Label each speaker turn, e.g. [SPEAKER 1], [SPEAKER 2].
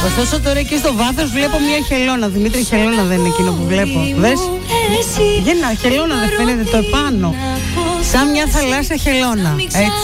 [SPEAKER 1] Ωστόσο τώρα εκεί στο βάθος βλέπω μια χελώνα. Δημήτρη, χελώνα δεν είναι εκείνο που βλέπω. Δες. Γεννα, χελώνα δεν φαίνεται το επάνω. Σαν μια θαλάσσια χελώνα. Έτσι.